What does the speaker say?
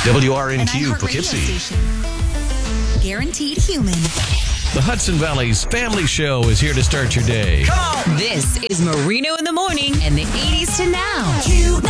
WRNQ Poughkeepsie. Station. Guaranteed human. The Hudson Valley's Family Show is here to start your day. This is Marino in the Morning and the 80s to now.